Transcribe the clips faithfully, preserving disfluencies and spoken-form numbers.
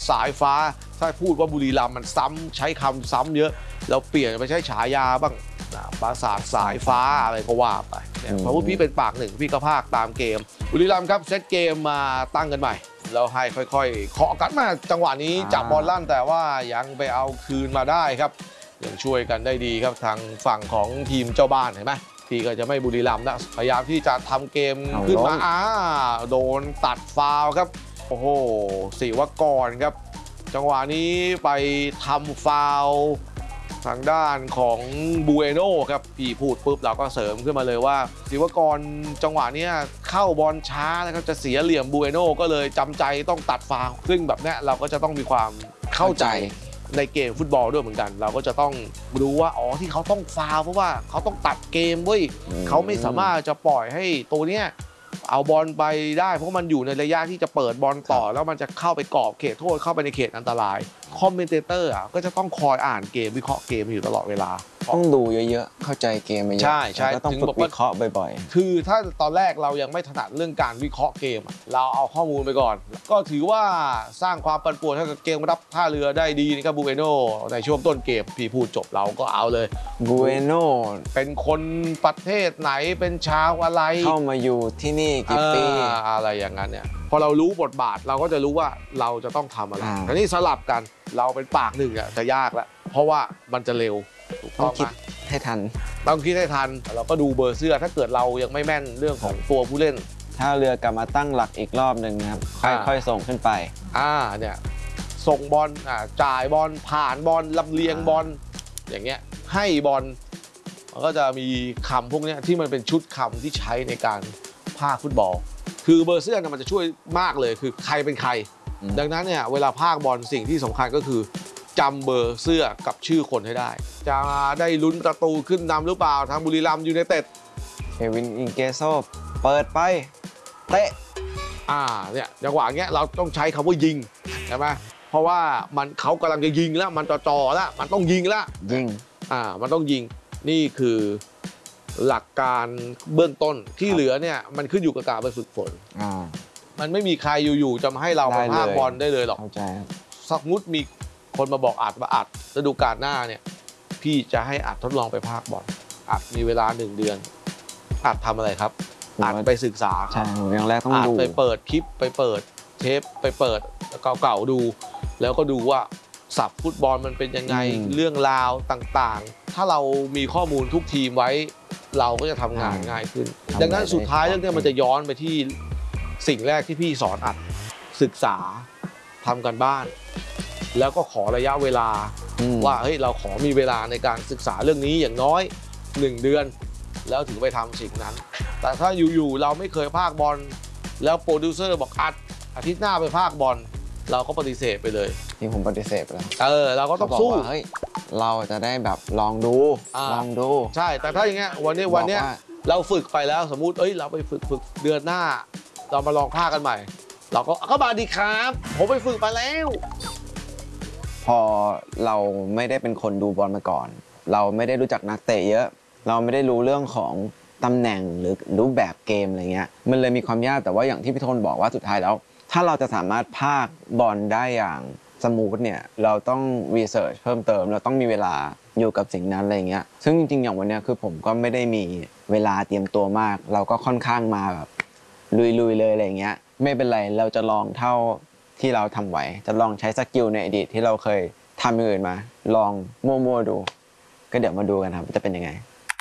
สายฟ้าถ้าพูดว่าบุรีรัมย์มันซ้ำใช้คำซ้ำเยอะเราเปลี่ยนไปใช้ฉายาบ้างปราสาทสายฟ้าอะไรก็ว่าไปเพราะว่าพี่เป็นปากหนึ่งพี่ก็พากตามเกมบุรีรัมย์ครับเซตเกมมาตั้งกันใหม่เราให้ค่อยๆเคาะกันมาจังหวะนี้จับบอลลั่นแต่ว่ายังไปเอาคืนมาได้ครับยังช่วยกันได้ดีครับทางฝั่งของทีมเจ้าบ้านเห็นไหมพี่ก็จะไม่บุรีรัมย์นะพยายามที่จะทำเกมขึ้นมาอ้าโดนตัดฟาวล์ครับโอ้โหศิวกรครับจังหวะนี้ไปทำฟาวล์ทางด้านของบูเอโน่ครับพี่พูดปุ๊บเราก็เสริมขึ้นมาเลยว่าศิวกรจังหวะนี้เข้าบอลช้านะครับจะเสียเหลี่ยมบูเอโน่ก็เลยจำใจต้องตัดฟาวล์ซึ่งแบบนี้เราก็จะต้องมีความเข้าใจในเกมฟุตบอลด้วยเหมือนกันเราก็จะต้องรู้ว่าอ๋อที่เขาต้องฟาวล์เพราะว่าเขาต้องตัดเกมเว้ยเขาไม่สามารถจะปล่อยให้ตัวเนี้ยเอาบอลไปได้เพราะมันอยู่ในระยะที่จะเปิดบอลต่อแล้วมันจะเข้าไปกรอบเขตโทษเข้าไปในเขตอันตรายคอมเมนเตเตอร์อ่ะก็จะต้องคอยอ่านเกมวิเคราะห์เกมอยู่ตลอดเวลาต้องดูเยอะๆเข้าใจเกมเยอะใช่ใช่ก็ต้องฝึกวิเคราะห์บ่อยๆคือถ้าตอนแรกเรายังไม่ถนัดเรื่องการวิเคราะห์เกมเราเอาข้อมูลไปก่อนก็ถือว่าสร้างความปั่นป่วนให้กับเกมรับท่าเรือได้ดีนะครับบูเอโน่ในช่วงต้นเกมพี่พูดจบเราก็เอาเลยบูเอโน่เป็นคนประเทศไหนเป็นชาวอะไรเข้ามาอยู่ที่นี่กี่ปีอะไรอย่างนั้นเนี่ยพอเรารู้บทบาทเราก็จะรู้ว่าเราจะต้องทำอะไรแต่นี่สลับกันเราเป็นปากหนึ่งอ่ะจะยากแล้วเพราะว่ามันจะเร็วต้องคิดให้ทันต้องคิดให้ทันเราก็ดูเบอร์เสื้อถ้าเกิดเรายังไม่แม่นเรื่องของตัวผู้เล่นถ้าเรือกลับมาตั้งหลักอีกรอบหนึ่งนะครับค่อยๆส่งขึ้นไปอ่าเนี่ยส่งบอลอ่าจ่ายบอลผ่านบอลลำเลียงบอลอย่างเงี้ยให้บอลมันก็จะมีคำพวกนี้ที่มันเป็นชุดคำที่ใช้ในการพากฟุตบอลคือเบอร์เสื้อเนี่ยมันจะช่วยมากเลยคือใครเป็นใครดังนั้นเนี่ยเวลาพากบอลสิ่งที่สำคัญก็คือจำเบอร์เสื้อกับชื่อคนให้ได้จะได้ลุ้นประตูขึ้นนำหรือเปล่าทางบุรีรัมย์ยูไนเต็ดเควินอิงเกโซเปิดไปเตะอ่าเนี่ยจังหวะเงี้ยเราต้องใช้คำว่ายิงใช่ไหมเพราะว่ามันเขากำลังจะยิงแล้วมันจ่อๆแล้วมันต้องยิงแล้วยิงอ่ามันต้องยิงนี่คือหลักการเบื้องต้นที่เหลือเนี่ยมันขึ้นอยู่กับการไปฝึกฝนอ่ามันไม่มีใครอยู่ๆจะมาให้เราไปพากบอลได้เลยหรอกเข้าใจสมมุติมีคนมาบอกอัดว่าอัดฤดูกาลหน้าเนี่ยพี่จะให้อัดทดลองไปพากบอลอัดมีเวลาหนึ่งเดือนอัดทำอะไรครับอัดไปศึกษาใช่อย่างแรกต้องดูไปเปิดคลิปไปเปิดเทปไปเปิดเก่าๆดูแล้วก็ดูว่าศัพท์ฟุตบอลมันเป็นยังไงเรื่องราวต่างๆถ้าเรามีข้อมูลทุกทีมไว้เราก็จะทำงานง่ายขึ้นดังนั้นสุดท้ายเรื่องนี้มันจะย้อนไปที่สิ่งแรกที่พี่สอนอัดศึกษาทำกันบ้านแล้วก็ขอระยะเวลาว่าเฮ้ยเราขอมีเวลาในการศึกษาเรื่องนี้อย่างน้อยหนึ่งเดือนแล้วถึงไปทำสิ่งนั้นแต่ถ้าอยู่ๆเราไม่เคยพากบอลแล้วโปรดิวเซอร์บอกอัดอาทิตย์หน้าไปพากบอลเราก็ปฏิเสธไปเลยที่ผมปฏิเสธไปแล้วเออเราก็ต้องสู้เฮ้ยเราจะได้แบบลองดูลองดูใช่แต่ถ้าอย่างเงี้ยวันนี้วันเนี้ยเราฝึกไปแล้วสมมุติเอ้ยเราไปฝึกฝึกเดือนหน้าเรามาลองพากกันใหม่เราก็ก็มาดีครับผมไปฝึกมาแล้วพอเราไม่ได้เป็นคนดูบอลมาก่อนเราไม่ได้รู้จักนักเตะเยอะเราไม่ได้รู้เรื่องของตำแหน่งหรือรูปแบบเกมอะไรเงี้ยมันเลยมีความยากแต่ว่าอย่างที่พี่ธนบอกว่าสุดท้ายแล้วถ้าเราจะสามารถพากบอลได้อย่างสมูทเนี่ยเราต้องรีเสิร์ชเพิ่มเติมเราต้องมีเวลาอยู่กับสิ่งนั้นอะไรเงี้ยซึ่งจริงๆอย่างวันนี้คือผมก็ไม่ได้มีเวลาเตรียมตัวมากเราก็ค่อนข้างมาแบบลุยๆเลยอะไรเงี้ยไม่เป็นไรเราจะลองเท่าที่เราทำไหวจะลองใช้สกิลในอดีตที่เราเคยทำอย่างอื่นมาลองมั่วๆดูก็เดี๋ยวมาดูกันครับจะเป็นยังไง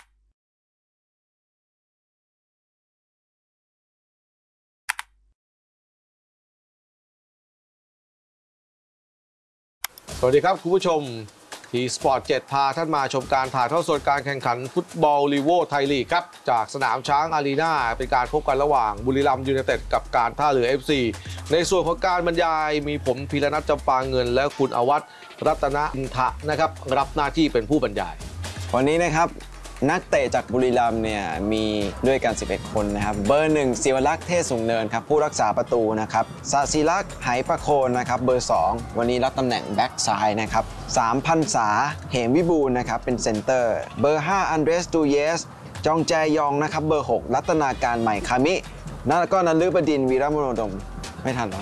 สวัสดีครับคุณผู้ชมทีสปอร์ตเจ็ดพาท่านมาชมการถ่ายทอดสดการแข่งขันฟุตบอลลีโวไทยลีกครับจากสนามช้างอารีนาเป็นการพบกันระหว่างบุรีรัมย์ยูไนเต็ดกับการท่าเรือ เอฟ ซี ในส่วนของการบรรยายมีผมพีรนัท จำปาเงินและคุณอวัฒน์รัตนอินทะนะครับรับหน้าที่เป็นผู้บรรยายวันนี้นะครับนักเตะจากบุรีรัมย์เนี่ยมีด้วยกันสิบเอ็ดคนนะครับเบอร์หนึ่งศิวลักษณ์เทศสูงเนินครับผู้รักษาประตูนะครับศศิลักษณ์ไหประโคนนะครับเบอร์สองวันนี้รับตำแหน่งแบ็กซ้ายนะครับสามพันษาเหมวิบูลย์นะครับเป็นเซนเตอร์เบอร์ห้าอันเดรสตูเยสจองแจยองนะครับเบอร์หกรัตนาการใหม่คามิแล้วก็นฤบดินทร์วีรมโนดมไม่ทันหรอ